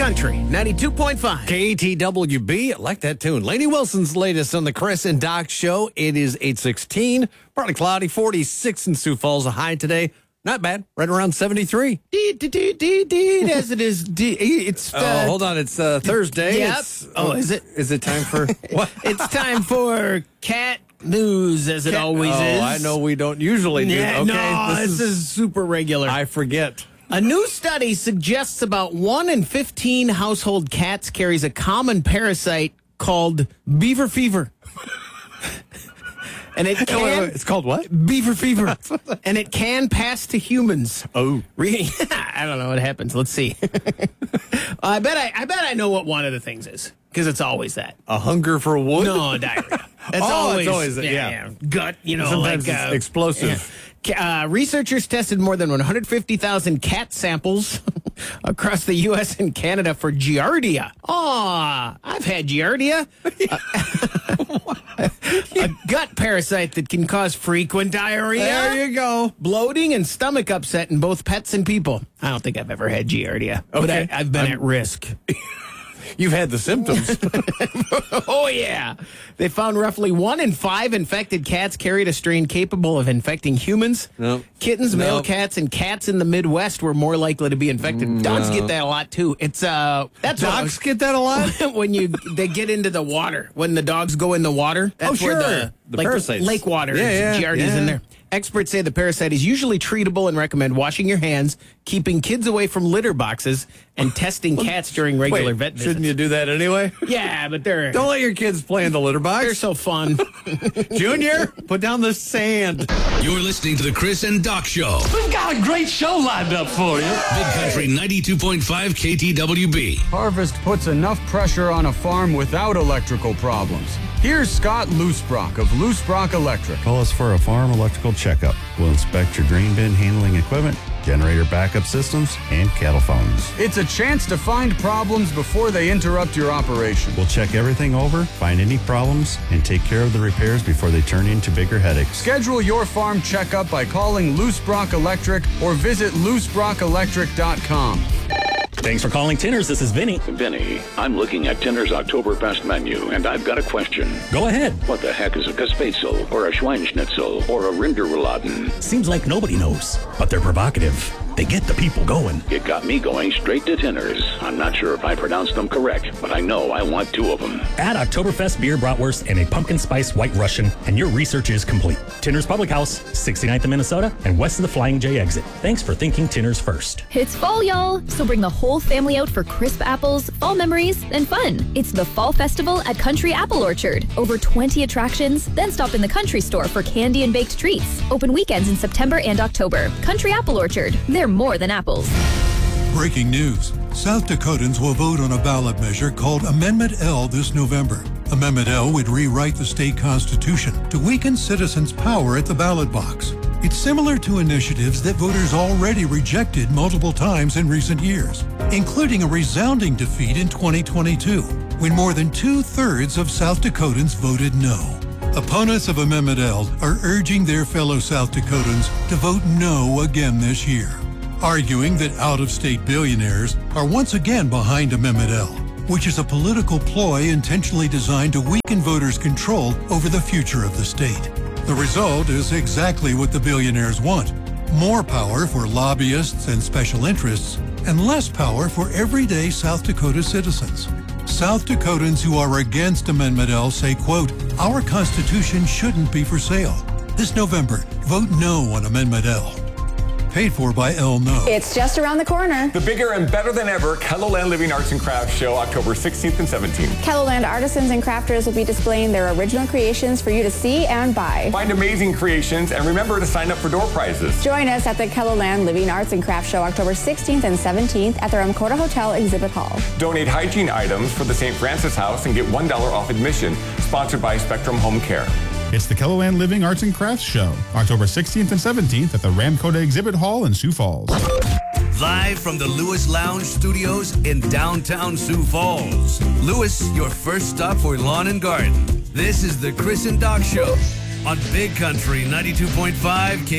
Country 92.5. KTWB. I like that tune. Lainey Wilson's latest on the Chris and Doc Show. It is 8:16. Partly cloudy, 46 in Sioux Falls. A high today. Not bad. Right around 73. As it is. It's. Hold on. It's Thursday. Yep. Is it? Is it time for what? It's time for cat news, as it always is. I know we don't usually do. Yeah, Okay, no, this is super regular. I forget. A new study suggests about 1 in 15 household cats carries a common parasite called beaver fever. And it can, It's called what? beaver fever. And it can pass to humans. Oh. I don't know what happens. Let's see. I bet I know what one of the things is, because it's always that. A hunger for wood? No, diarrhea. It's always yeah. Gut, Sometimes like it's explosive. Researchers tested more than 150,000 cat samples across the U.S. and Canada for Giardia. I've had Giardia. A gut parasite that can cause frequent diarrhea. There you go. Bloating and stomach upset in both pets and people. I don't think I've ever had Giardia, but I've been at risk. You've had the symptoms. Oh, yeah. They found roughly 1 in 5 infected cats carried a strain capable of infecting humans. Nope. Kittens, male Nope. cats, and cats in the Midwest were more likely to be infected. Dogs get that a lot, too. It's that's Dogs get that a lot? when they get into the water. When the dogs go in the water, that's sure. where The parasites. lake water Yeah, Giardia's in there. Experts say the parasite is usually treatable and recommend washing your hands, keeping kids away from litter boxes, and testing cats during regular vet visits. Shouldn't you do that anyway? Yeah, but they're Don't let your kids play in the litter they're box. so fun. Junior, put down the sand. You're listening to the Chris and Doc Show. We've got a great show lined up for you. Big Country 92.5 KTWB. Harvest puts enough pressure on a farm without electrical problems. Here's Scott Loosebrock of Loosebrock Electric. Call us for a farm electrical checkup. We'll inspect your grain bin handling equipment, generator backup systems, and cattle phones. It's a chance to find problems before they interrupt your operation. We'll check everything over, find any problems, and take care of the repairs before they turn into bigger headaches. Schedule your farm checkup by calling Loosebrock Electric or visit loosebrockelectric.com. Thanks for calling Tinners. This is Vinny. Vinny, I'm looking at Tinner's Oktoberfest menu, and I've got a question. Go ahead. What the heck is a Gazpacho, or a Schweineschnitzel, or a Rinderrouladen? Seems like nobody knows, but they're provocative. They get the people going. It got me going straight to Tinner's. I'm not sure if I pronounced them correct, but I know I want 2 of them. Add Oktoberfest beer bratwurst and a pumpkin spice white Russian, and your research is complete. Tinners Public House, 69th in Minnesota, and west of the Flying J exit. Thanks for thinking Tinners first. It's fall, y'all, so bring the whole family out for crisp apples, fall memories, and fun. It's the Fall Festival at Country Apple Orchard. Over 20 attractions, then stop in the Country Store for candy and baked treats. Open weekends in September and October. Country Apple Orchard. They're more than apples. Breaking news. South Dakotans will vote on a ballot measure called Amendment L this November. Amendment L would rewrite the state constitution to weaken citizens' power at the ballot box. It's similar to initiatives that voters already rejected multiple times in recent years, including a resounding defeat in 2022, when more than 2/3 of South Dakotans voted no. Opponents of Amendment L are urging their fellow South Dakotans to vote no again this year, arguing that out-of-state billionaires are once again behind Amendment L, which is a political ploy intentionally designed to weaken voters' control over the future of the state. The result is exactly what the billionaires want: more power for lobbyists and special interests, and less power for everyday South Dakota citizens. South Dakotans who are against Amendment L say, quote, "Our Constitution shouldn't be for sale." This November, vote no on Amendment L. Paid for by El No. It's just around the corner. The bigger and better than ever KELOLAND Living Arts and Crafts Show, October 16th and 17th. KELOLAND artisans and crafters will be displaying their original creations for you to see and buy. Find amazing creations and remember to sign up for door prizes. Join us at the KELOLAND Living Arts and Crafts Show, October 16th and 17th at the Ramkota Hotel Exhibit Hall. Donate hygiene items for the St. Francis House and get $1 off admission, sponsored by Spectrum Home Care. It's the KELOLAND Living Arts and Crafts Show, October 16th and 17th at the Ramkota Exhibit Hall in Sioux Falls. Live from the Lewis Lounge Studios in downtown Sioux Falls. Lewis, your first stop for lawn and garden. This is the Chris and Doc Show on Big Country 92.5